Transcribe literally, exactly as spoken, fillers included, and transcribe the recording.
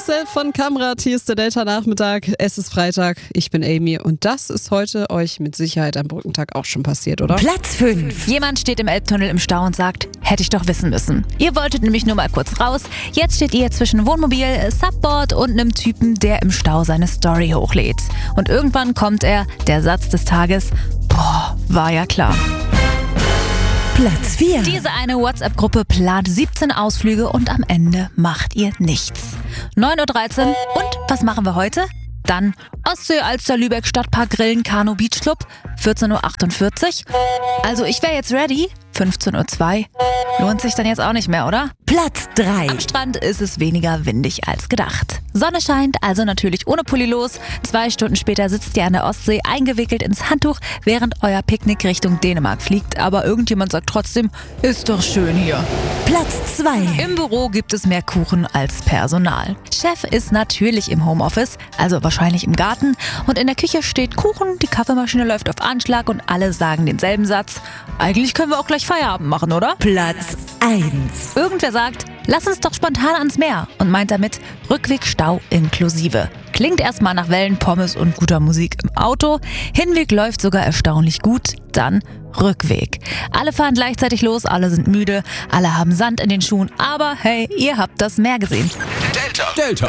Marcel von Kamrat, hier ist der Delta-Nachmittag. Es ist Freitag, ich bin Amy und das ist heute euch mit Sicherheit am Brückentag auch schon passiert, oder? Platz fünf. Jemand steht im Elbtunnel im Stau und sagt, hätte ich doch wissen müssen. Ihr wolltet nämlich nur mal kurz raus. Jetzt steht ihr zwischen Wohnmobil, Subboard und einem Typen, der im Stau seine Story hochlädt. Und irgendwann kommt er, der Satz des Tages, boah, war ja klar. Platz vier. Diese eine WhatsApp-Gruppe plant siebzehn Ausflüge und am Ende macht ihr nichts. neun Uhr dreizehn und was machen wir heute? Dann Ostsee, Alster, Lübeck, Stadtpark, Grillen, Kanu, Beach Club, vierzehn Uhr achtundvierzig. Also ich wäre jetzt ready, fünfzehn Uhr zwei. Lohnt sich dann jetzt auch nicht mehr, oder? Platz drei. Am Strand ist es weniger windig als gedacht. Sonne scheint, also natürlich ohne Pulli los. Zwei Stunden später sitzt ihr an der Ostsee eingewickelt ins Handtuch, während euer Picknick Richtung Dänemark fliegt. Aber irgendjemand sagt trotzdem, ist doch schön hier. Platz zwei. Im Büro gibt es mehr Kuchen als Personal. Chef ist natürlich im Homeoffice, also wahrscheinlich im Garten. Und in der Küche steht Kuchen, die Kaffeemaschine läuft auf Anschlag und alle sagen denselben Satz. Eigentlich können wir auch gleich Feierabend machen, oder? Platz eins. Irgendwer sagt, lass uns doch spontan ans Meer und meint damit Rückweg-Stau inklusive. Klingt erstmal nach Wellen, Pommes und guter Musik im Auto. Hinweg läuft sogar erstaunlich gut, dann Rückweg. Alle fahren gleichzeitig los, alle sind müde, alle haben Sand in den Schuhen, aber hey, ihr habt das Meer gesehen. Delta. Delta.